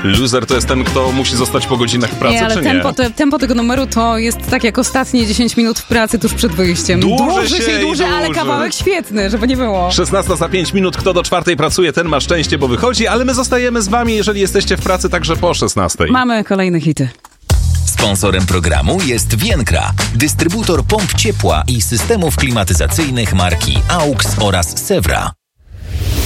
Loser to jest ten, kto musi zostać po godzinach pracy, nie, ale czy tempo tego numeru to jest tak jak ostatnie 10 minut w pracy tuż przed wyjściem. Dłuży się i dłuży, ale kawałek świetny, żeby nie było. 16 za 5 minut. Kto do 4 pracuje, ten ma szczęście, bo wychodzi, ale my zostajemy z wami, jeżeli jesteście w pracy, także po 16. Mamy kolejne hity. Sponsorem programu jest Vienkra, dystrybutor pomp ciepła i systemów klimatyzacyjnych marki AUX oraz Sewra.